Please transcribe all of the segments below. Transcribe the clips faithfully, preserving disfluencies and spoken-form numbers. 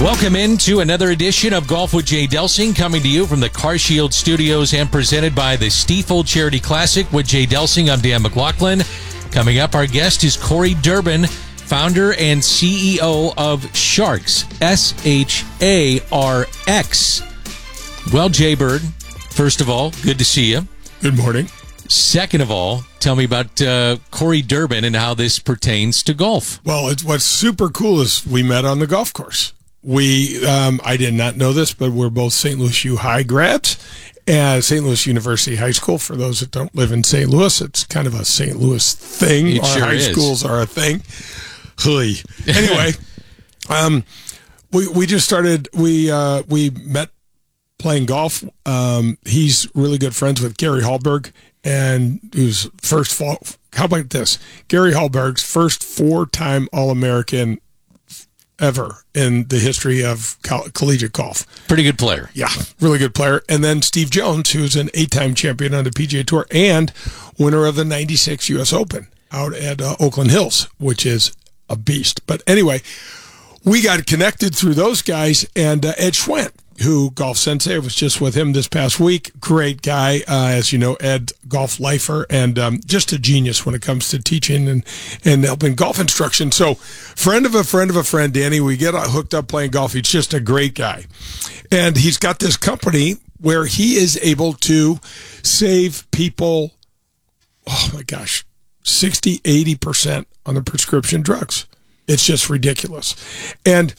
Welcome into another edition of Golf with Jay Delsing, coming to you from the CarShield Studios and presented by the Stiefel Charity Classic with Jay Delsing. I'm Dan McLaughlin. Coming up, our guest is Corey Durbin, founder and C E O of Sharx, S H A R X. Well, Jay Bird, first of all, good to see you. Good morning. Second of all, tell me about uh, Corey Durbin and how this pertains to golf. Well, it's, what's super cool is we met on the golf course. We, um, I did not know this, but we're both Saint Louis U High grads at Saint Louis University High School. For those that don't live in Saint Louis, it's kind of a Saint Louis thing. It Our sure high is. schools are a thing. Hui. Anyway, um, we we just started. We uh, we met playing golf. Um, he's really good friends with Gary Hallberg, and he was first. Fall, how about this? Gary Hallberg's first four-time All-American ever in the history of coll- collegiate golf. Pretty good player. Yeah, really good player. And then Steve Jones, who's an eight-time champion on the P G A Tour and winner of the ninety-six U S Open out at uh, Oakland Hills, which is a beast. But anyway, we got connected through those guys, and uh, Ed Schwent, who Golf Sensei, I was just with him this past week. Great guy, uh, as you know, Ed, golf lifer, and um, just a genius when it comes to teaching and, and helping golf instruction. So, friend of a friend of a friend, Danny, we get hooked up playing golf. He's just a great guy. And he's got this company where he is able to save people, oh my gosh, sixty, eighty percent on the prescription drugs. It's just ridiculous. And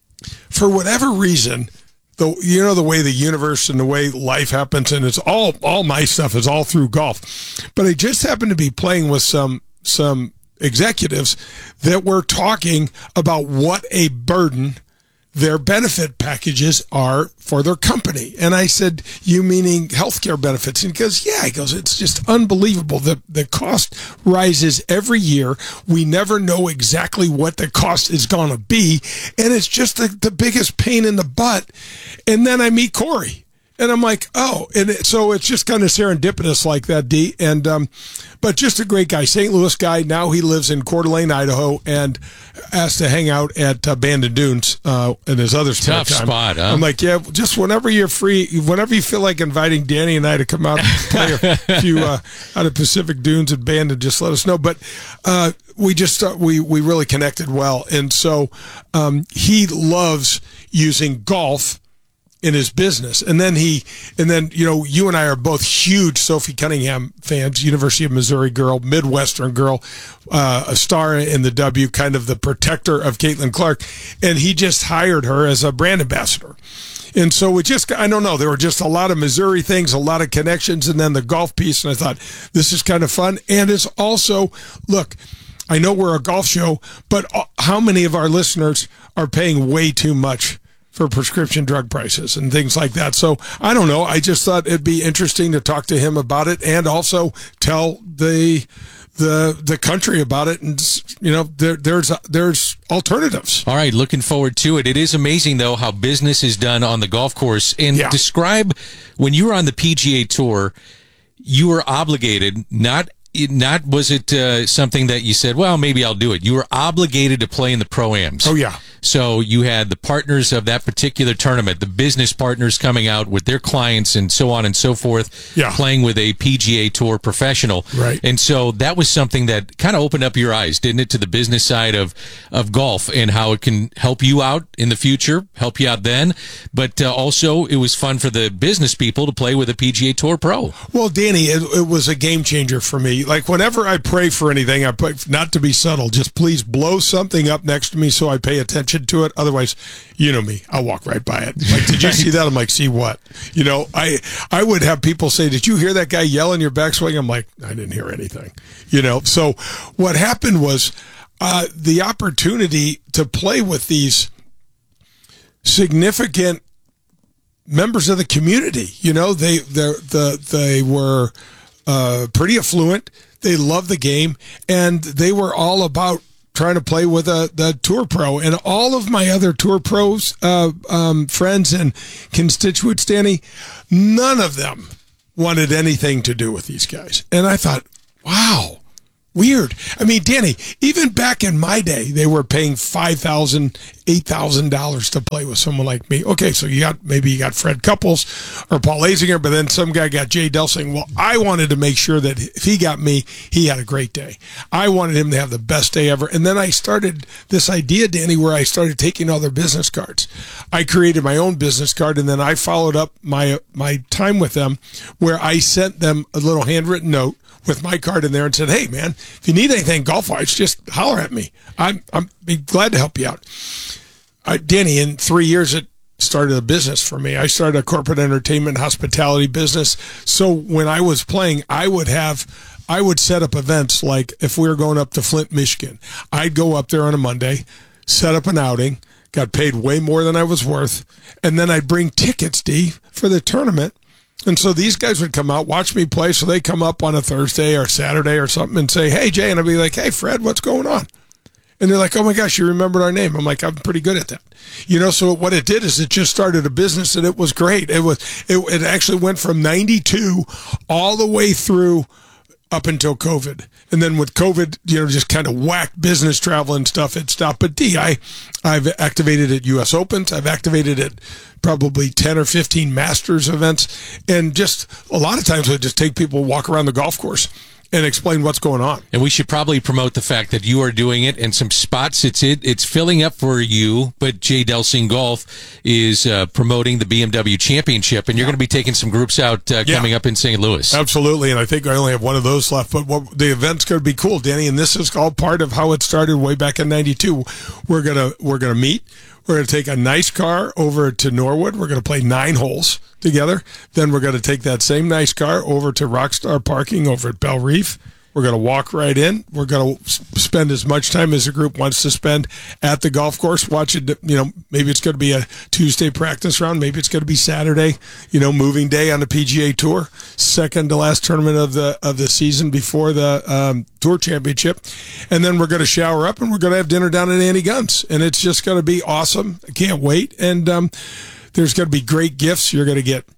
for whatever reason, The, you know, the way the universe and the way life happens, and it's all, all my stuff is all through golf. But I just happened to be playing with some, some executives that were talking about what a burden their benefit packages are for their company. And I said, you meaning healthcare benefits? And he goes, yeah. He goes, it's just unbelievable. The, the cost rises every year. We never know exactly what the cost is going to be. And it's just the, the biggest pain in the butt. And then I meet Corey. And I'm like, oh, and it, so it's just kind of serendipitous like that, D. And, um, but just a great guy, Saint Louis guy. Now he lives in Coeur d'Alene, Idaho, and asked to hang out at uh, Bandon Dunes uh, in his other spare Tough time. spot, huh? I'm like, yeah, just whenever you're free, whenever you feel like inviting Danny and I to come out and play a few uh, out of Pacific Dunes at Bandon, just let us know. But uh, we just uh, we we really connected well, and so um, he loves using golf in his business. And then he, and then, you know, you and I are both huge Sophie Cunningham fans, University of Missouri girl, Midwestern girl, uh, a star in the W, kind of the protector of Caitlin Clark. And he just hired her as a brand ambassador. And so we just, I don't know, there were just a lot of Missouri things, a lot of connections, and then the golf piece. And I thought, this is kind of fun. And it's also, look, I know we're a golf show, but how many of our listeners are paying way too much for prescription drug prices and things like that? So I don't know. I just thought it'd be interesting to talk to him about it and also tell the the the country about it. And you know, there there's there's alternatives. All right, looking forward to it. It is amazing though how business is done on the golf course. And Yeah. describe when you were on the P G A Tour, you were obligated, not not was it uh, something that you said, well, maybe I'll do it. You were obligated to play in the Pro-Ams. Oh yeah. So you had the partners of that particular tournament, the business partners coming out with their clients and so on and so forth, Yeah. playing with a P G A Tour professional. Right. And so that was something that kind of opened up your eyes, didn't it, to the business side of, of golf and how it can help you out in the future, help you out then. But uh, also it was fun for the business people to play with a P G A Tour pro. Well, Danny, it, it was a game changer for me. Like whenever I pray for anything, I pray not to be subtle. Just please blow something up next to me so I pay attention to it. Otherwise, you know me, I'll walk right by it. Like, did you see that? I'm like, see what? You know, I I would have people say, did you hear that guy yell in your backswing? I'm like, I didn't hear anything. You know, so what happened was uh, the opportunity to play with these significant members of the community. You know, they they the they were uh, pretty affluent. They loved the game, and they were all about trying to play with a the tour pro. And all of my other tour pros, uh, um, friends and constituents, Danny, none of them wanted anything to do with these guys. And I thought, wow, Weird. I mean, Danny, even back in my day, they were paying five thousand dollars, eight thousand dollars to play with someone like me. Okay, so you got maybe you got Fred Couples or Paul Azinger, but then some guy got Jay Delsing. Well, I wanted to make sure that if he got me, he had a great day. I wanted him to have the best day ever. And then I started this idea, Danny, where I started taking all their business cards. I created my own business card, and then I followed up my my time with them where I sent them a little handwritten note with my card in there and said, hey, man, if you need anything golf-wise, just holler at me. I'm I'm be glad to help you out. Uh, Danny, in three years, it started a business for me. I started a corporate entertainment hospitality business. So when I was playing, I would have, I would set up events like if we were going up to Flint, Michigan, I'd go up there on a Monday, set up an outing, got paid way more than I was worth, and then I'd bring tickets, D, for the tournament. And so these guys would come out, watch me play. So they come up on a Thursday or Saturday or something and say, hey, Jay. And I'd be like, hey, Fred, what's going on? And they're like, oh, my gosh, you remembered our name. I'm like, I'm pretty good at that. You know, so what it did is it just started a business, and it was great. It was it, it actually went from ninety-two all the way through up until COVID. And then with COVID, you know, just kind of whacked business travel and stuff, it stopped. But D, I, I've activated at U S Opens. I've activated at probably ten or fifteen Masters events. And just a lot of times I just take people, walk around the golf course and explain what's going on. And we should probably promote the fact that you are doing it in some spots. It's it, it's filling up for you, but Jay Delsing Golf is uh, promoting the B M W Championship, and you're yeah. going to be taking some groups out uh, coming yeah. up in Saint Louis. Absolutely, and I think I only have one of those left, but what, the event's going to be cool, Danny, and this is all part of how it started way back in ninety-two. We're going to we're going to meet. We're going to take a nice car over to Norwood. We're going to play nine holes together. Then we're going to take that same nice car over to Rockstar Parking over at Bell Reef. We're going to walk right in. We're going to spend as much time as the group wants to spend at the golf course. Watch it, you know, maybe it's going to be a Tuesday practice round. Maybe it's going to be Saturday, you know, moving day on the P G A Tour. Second to last tournament of the of the season before the um, Tour Championship. And then we're going to shower up and we're going to have dinner down at Annie Gunn's. And it's just going to be awesome. I can't wait. And um, there's going to be great gifts. You're going to get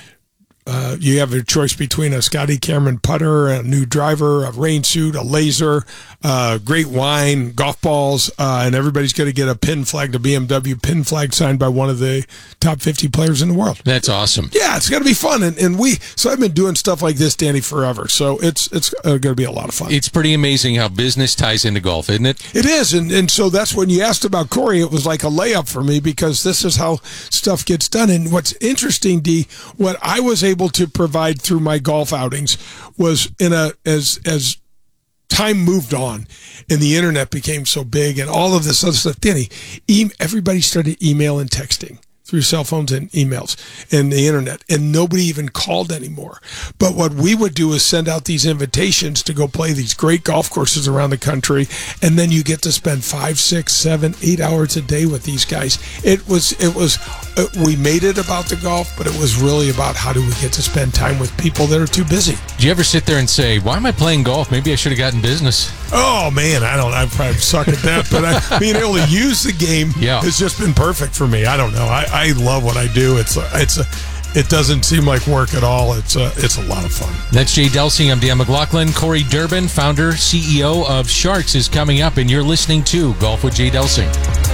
Uh, you have a choice between a Scotty Cameron putter, a new driver, a rain suit, a laser, uh, great wine, golf balls, uh, and everybody's going to get a pin flag, a B M W pin flag signed by one of the top fifty players in the world. That's awesome. Yeah, it's going to be fun. And, and we, so I've been doing stuff like this, Danny, forever. So it's it's uh, going to be a lot of fun. It's pretty amazing how business ties into golf, isn't it? It is. And, and so that's when you asked about Corey, it was like a layup for me because this is how stuff gets done. And what's interesting, D, what I was able to provide through my golf outings was in a as as time moved on and the internet became so big and all of this other stuff. Danny, e- everybody started email and texting through cell phones and emails and the internet, and nobody even called anymore. But what we would do is send out these invitations to go play these great golf courses around the country, and then you get to spend five, six, seven, eight hours a day with these guys. It was, it was, uh, we made it about the golf, but it was really about how do we get to spend time with people that are too busy. Do you ever sit there and say, why am I playing golf? Maybe I should have gotten business. Oh, man, I don't, I probably suck at that, but I, being able to use the game yeah. has just been perfect for me. I don't know. I, I love what I do. It's a, it's a, it doesn't seem like work at all. It's a, it's a lot of fun. That's Jay Delsing. I'm Dan McLaughlin. Corey Durbin, founder, C E O of Sharks, is coming up, and you're listening to Golf with Jay Delsing.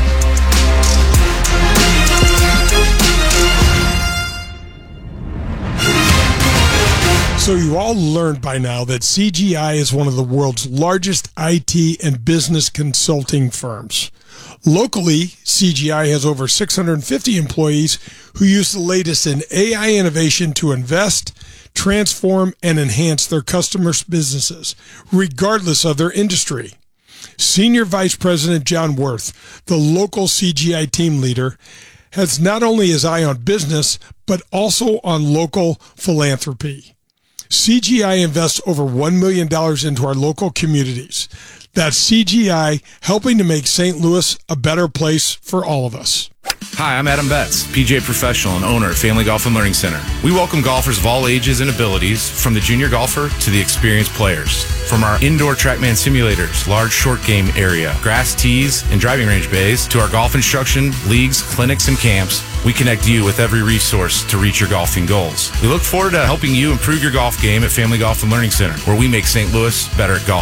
So you all learned by now that C G I is one of the world's largest I T and business consulting firms. Locally, C G I has over six hundred fifty employees who use the latest in A I innovation to invest, transform, and enhance their customers' businesses, regardless of their industry. Senior Vice President John Worth, the local C G I team leader, has not only his eye on business, but also on local philanthropy. C G I invests over one million dollars into our local communities. That's C G I helping to make Saint Louis a better place for all of us. Hi, I'm Adam Betts, P G A professional and owner of Family Golf and Learning Center. We welcome golfers of all ages and abilities, from the junior golfer to the experienced players. From our indoor TrackMan simulators, large short game area, grass tees, and driving range bays, to our golf instruction, leagues, clinics, and camps, we connect you with every resource to reach your golfing goals. We look forward to helping you improve your golf game at Family Golf and Learning Center, where we make Saint Louis better at golf.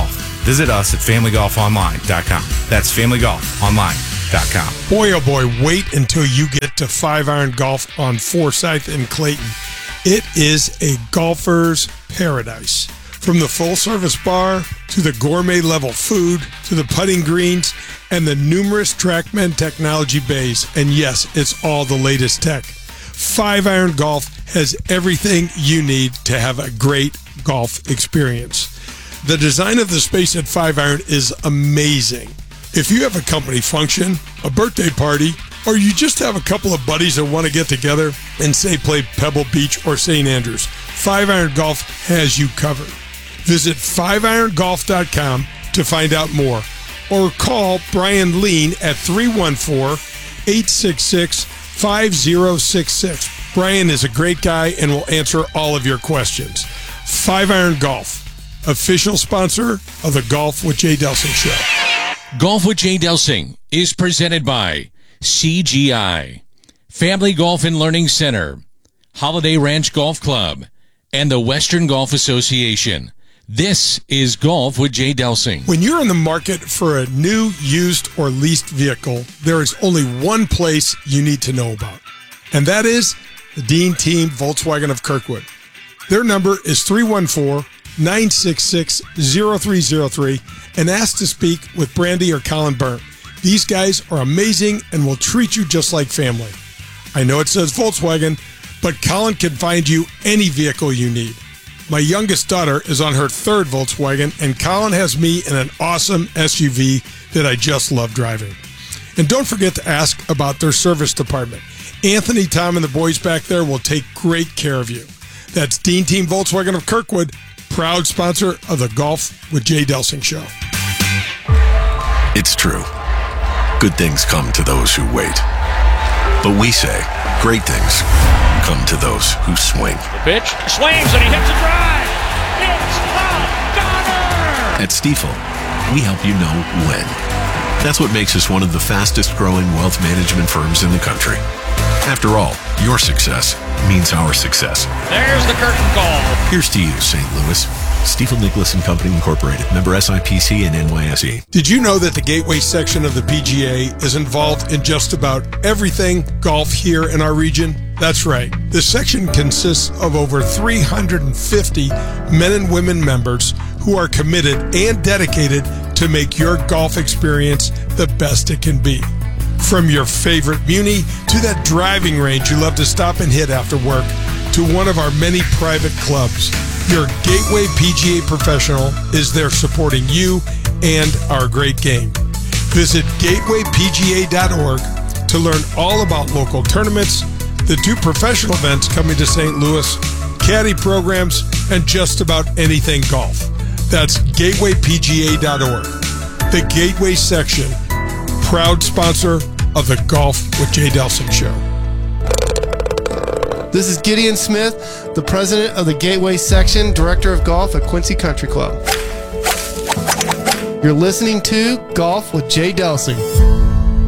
visit us at family golf online dot com. That's family golf online dot com. Boy, oh boy, wait until you get to Five Iron Golf on Forsyth and Clayton. It is a golfer's paradise. From the full-service bar to the gourmet-level food to the putting greens and the numerous TrackMan technology bays. And yes, it's all the latest tech. Five Iron Golf has everything you need to have a great golf experience. The design of the space at Five Iron is amazing. If you have a company function, a birthday party, or you just have a couple of buddies that want to get together and say play Pebble Beach or Saint Andrews, Five Iron Golf has you covered. Visit five iron golf dot com to find out more, or call Brian Lean at three one four, eight six six, five zero six six. Brian is a great guy and will answer all of your questions. Five Iron Golf, official sponsor of the Golf with Jay Delsing show. Golf with Jay Delsing is presented by C G I, Family Golf and Learning Center, Holiday Ranch Golf Club, and the Western Golf Association. This is Golf with Jay Delsing. When you're in the market for a new, used, or leased vehicle, there is only one place you need to know about, and that is the Dean Team Volkswagen of Kirkwood. Their number is three one four, nine six six, zero three zero three, and ask to speak with Brandy or Colin Byrne. These guys are amazing and will treat you just like family. I know it says Volkswagen, but Colin can find you any vehicle you need. My youngest daughter is on her third Volkswagen, and Colin has me in an awesome S U V that I just love driving. And don't forget to ask about their service department. Anthony, Tom, and the boys back there will take great care of you. That's Dean Team Volkswagen of Kirkwood, proud sponsor of the Golf with Jay Delsing show. It's true. Good things come to those who wait. But we say great things come to those who swing. The pitch swings and he hits a drive. It's a gunner. At Stifel, we help you know when. That's what makes us one of the fastest growing wealth management firms in the country. After all, your success means our success. There's the curtain call. Here's to you, Saint Louis. Stifel Nicholas and Company Incorporated, member S I P C and N Y S E. Did you know that the Gateway section of the P G A is involved in just about everything golf here in our region? That's right. This section consists of over three hundred fifty men and women members who are committed and dedicated to make your golf experience the best it can be. From your favorite muni to that driving range you love to stop and hit after work, to one of our many private clubs, your Gateway P G A professional is there supporting you and our great game. Visit gateway p g a dot org to learn all about local tournaments, the two professional events coming to Saint Louis, caddy programs, and just about anything golf. That's gateway p g a dot org. The Gateway section, proud sponsor of the Golf with Jay Delsing show. This is Gideon Smith, the president of the Gateway section, director of golf at Quincy Country Club. You're listening to Golf with Jay Delsing.